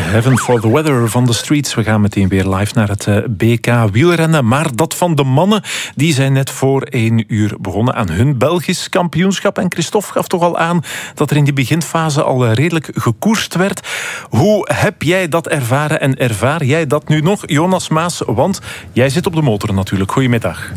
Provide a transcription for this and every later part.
Heaven for the Weather van The Streets. We gaan meteen weer live naar het BK wielrennen. Maar dat van de mannen, die zijn net voor 1 uur begonnen aan hun Belgisch kampioenschap. En Christophe gaf toch al aan dat er in die beginfase al redelijk gekoerst werd. Hoe heb jij dat ervaren en ervaar jij dat nu nog, Jonas Maas? Want jij zit op de motor natuurlijk. Goedemiddag.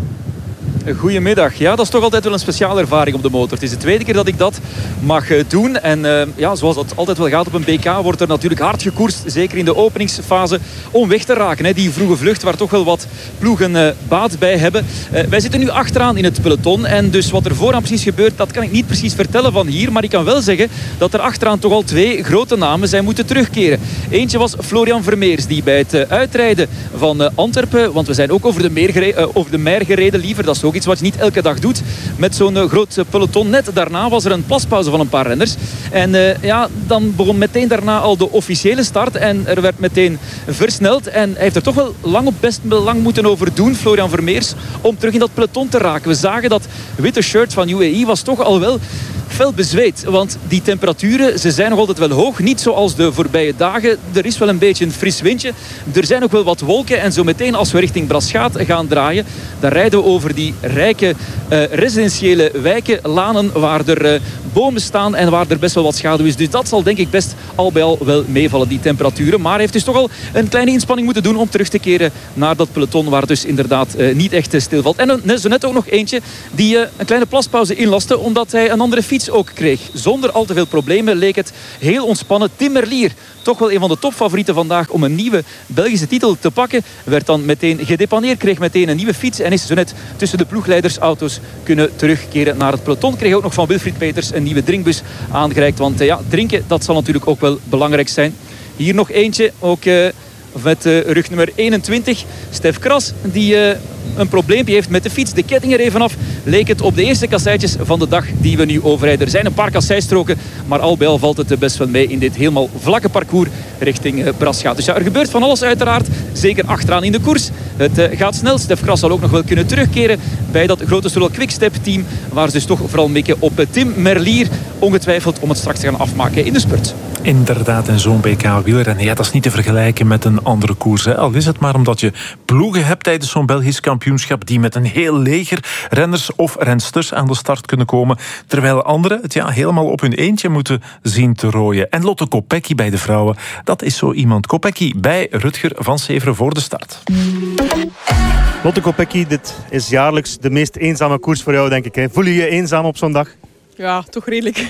Goedemiddag. Ja, dat is toch altijd wel een speciale ervaring op de motor. Het is de tweede keer dat ik dat mag doen. En zoals dat altijd wel gaat op een BK, wordt er natuurlijk hard gekoerst. Zeker in de openingsfase om weg te raken. Hè. Die vroege vlucht waar toch wel wat ploegen baat bij hebben. Wij zitten nu achteraan in het peloton. En dus wat er vooraan precies gebeurt, dat kan ik niet precies vertellen van hier. Maar ik kan wel zeggen dat er achteraan toch al 2 grote namen zijn moeten terugkeren. Eentje was Florian Vermeers, die bij het uitrijden van Antwerpen, want we zijn ook over de Mer gereden liever. Dat is ook iets wat je niet elke dag doet met zo'n groot peloton. Net daarna was er een plaspauze van een paar renners. En dan begon meteen daarna al de officiële start. En er werd meteen versneld. En hij heeft er toch wel best lang moeten over doen, Florian Vermeers, om terug in dat peloton te raken. We zagen dat witte shirt van UAE was toch al wel fel bezweet. Want die temperaturen, ze zijn nog altijd wel hoog. Niet zoals de voorbije dagen. Er is wel een beetje een fris windje. Er zijn ook wel wat wolken. En zo meteen als we richting Braschaat gaan draaien, dan rijden we over die rijke residentiële wijken, lanen waar er bomen staan en waar er best wel wat schaduw is. Dus dat zal denk ik best al bij al wel meevallen, die temperaturen. Maar hij heeft dus toch al een kleine inspanning moeten doen om terug te keren naar dat peloton waar het dus inderdaad niet echt stilvalt. En zo net ook nog eentje die een kleine plaspauze inlaste omdat hij een andere fiets ook kreeg. Zonder al te veel problemen leek het heel ontspannen. Tim Merlier, toch wel een van de topfavorieten vandaag om een nieuwe Belgische titel te pakken, werd dan meteen gedepaneerd, kreeg meteen een nieuwe fiets en is zo net tussen de ploegleidersauto's kunnen terugkeren naar het peloton. Kreeg ook nog van Wilfried Peters een nieuwe drinkbus aangereikt, want drinken, dat zal natuurlijk ook wel belangrijk zijn. Hier nog eentje, ook met rugnummer 21, Stef Kras, die een probleempje heeft met de fiets. De ketting er even af, leek het op de eerste kasseitjes van de dag die we nu overrijden. Er zijn een paar kasseistroken, maar al bij al valt het best wel mee in dit helemaal vlakke parcours richting Braschaat. Dus ja, er gebeurt van alles uiteraard, zeker achteraan in de koers. Het gaat snel. Stef Kras zal ook nog wel kunnen terugkeren bij dat grote Soudal Quick-Step team, waar ze dus toch vooral mikken op Tim Merlier, ongetwijfeld om het straks te gaan afmaken in de spurt. Inderdaad, en zo'n BK wielrennen, ja, dat is niet te vergelijken met een andere koers. Hè. Al is het maar omdat je ploegen hebt tijdens zo'n Belgisch kampioenschap die met een heel leger renners of rensters aan de start kunnen komen, terwijl anderen het helemaal op hun eentje moeten zien te rooien. En Lotte Kopecky bij de vrouwen, dat is zo iemand. Kopecky bij Rutger van Severen voor de start. Lotte Kopecky, dit is jaarlijks de meest eenzame koers voor jou, denk ik. Hè? Voel je je eenzaam op zo'n dag? Ja, toch redelijk.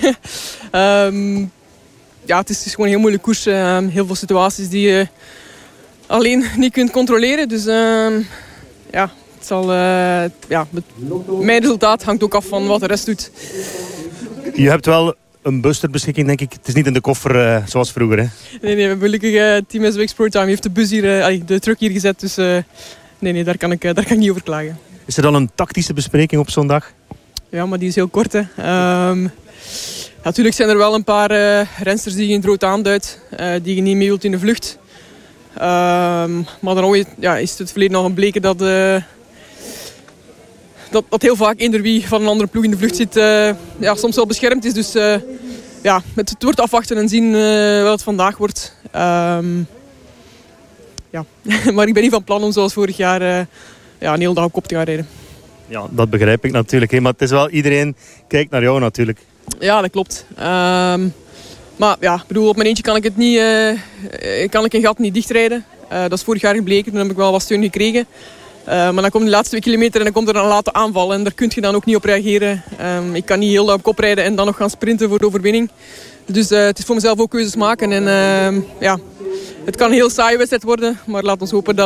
Het is gewoon een heel moeilijke koers. Heel veel situaties die je alleen niet kunt controleren. Dus het zal, mijn resultaat hangt ook af van wat de rest doet. Je hebt wel een bus ter beschikking, denk ik. Het is niet in de koffer zoals vroeger, hè? Nee, we hebben gelukkig Team SWX ProTime heeft de bus hier, de truck hier gezet. Dus daar kan ik niet over klagen. Is er dan een tactische bespreking op zo'n dag? Ja, maar die is heel kort, hè. Natuurlijk zijn er wel een paar rensters die je in het rood aanduidt, die je niet mee wilt in de vlucht. Maar dan is het verleden al gebleken dat heel vaak eender wie van een andere ploeg in de vlucht zit, soms wel beschermd is. Dus het wordt afwachten en zien wat het vandaag wordt. Maar ik ben niet van plan om zoals vorig jaar een hele dag op kop te gaan rijden. Ja, dat begrijp ik natuurlijk. Hè. Maar het is wel, iedereen kijkt naar jou natuurlijk. Ja, dat klopt. Maar op mijn eentje kan ik het niet, kan ik een gat niet dichtrijden. Dat is vorig jaar gebleken, toen heb ik wel wat steun gekregen. Maar dan komt de laatste 2 kilometer en dan komt er een late aanval. En daar kun je dan ook niet op reageren. Ik kan niet heel lang op kop rijden en dan nog gaan sprinten voor de overwinning. Dus het is voor mezelf ook keuzes maken. En het kan een heel saaie wedstrijd worden. Maar laat ons hopen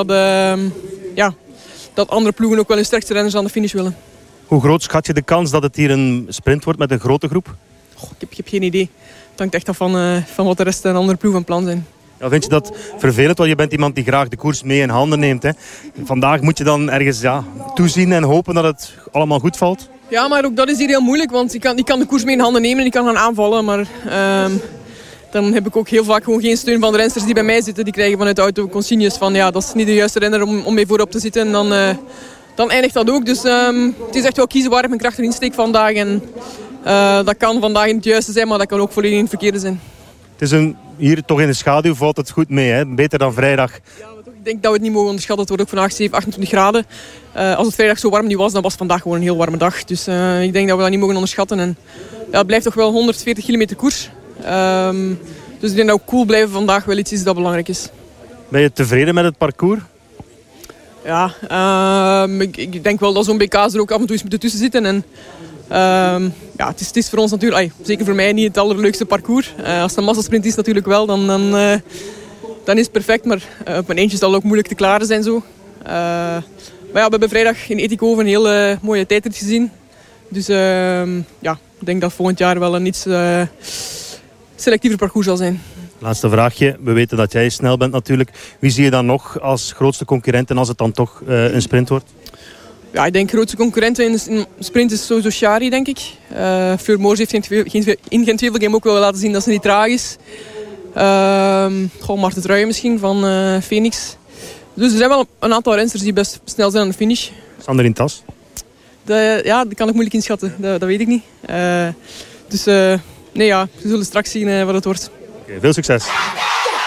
dat andere ploegen ook wel hun sterkste renners aan de finish willen. Hoe groot schat je de kans dat het hier een sprint wordt met een grote groep? Ik heb geen idee. Het hangt echt af van wat de rest en andere ploegen van plan zijn. Ja, vind je dat vervelend? Want je bent iemand die graag de koers mee in handen neemt. Hè? Vandaag moet je dan ergens toezien en hopen dat het allemaal goed valt. Ja, maar ook dat is hier heel moeilijk. Want ik kan de koers mee in handen nemen en ik kan gaan aanvallen. Maar dan heb ik ook heel vaak gewoon geen steun van de rensters die bij mij zitten. Die krijgen vanuit de auto consignes van dat is niet de juiste renner om mee voorop te zitten. En dan eindigt dat ook. Dus het is echt wel kiezen waar ik mijn kracht erin steek vandaag. En dat kan vandaag niet het juiste zijn, maar dat kan ook volledig in het verkeerde zijn. Het is een hier toch in de schaduw valt het goed mee. Hè? Beter dan vrijdag. Ja, maar toch, ik denk dat we het niet mogen onderschatten. Het wordt ook vandaag 7, 28 graden. Als het vrijdag zo warm niet was, dan was het vandaag gewoon een heel warme dag. Dus ik denk dat we dat niet mogen onderschatten. En, ja, het blijft toch wel 140 kilometer koers. Dus ik denk dat ook cool blijven vandaag wel iets is dat belangrijk is. Ben je tevreden met het parcours? Ja, ik denk wel dat zo'n BK's er ook af en toe eens moeten tussen zitten. En, ja, het is voor ons natuurlijk, zeker voor mij, niet het allerleukste parcours. Als het een massasprint is natuurlijk wel, dan is het perfect. Maar op een eentje zal het ook moeilijk te klaren zijn zo. Maar ja, we hebben vrijdag in Etikhoven een hele mooie tijdrit gezien. Dus ja, ik denk dat volgend jaar wel een iets selectiever parcours zal zijn. Laatste vraagje. We weten dat jij snel bent natuurlijk. Wie zie je dan nog als grootste concurrenten als het dan toch een sprint wordt? Ja, ik denk grootste concurrenten in de sprint is sowieso Shari, denk ik. Fleur Moors heeft in Gent-Wevelgem ook wel laten zien dat ze niet traag is. Maarten Truijen misschien van Phoenix. Dus er zijn wel een aantal rensters die best snel zijn aan de finish. Sander in Tas? Ja, dat kan ik moeilijk inschatten. Dat weet ik niet. Dus nee, ja, we zullen straks zien wat het wordt. Okay, veel succes.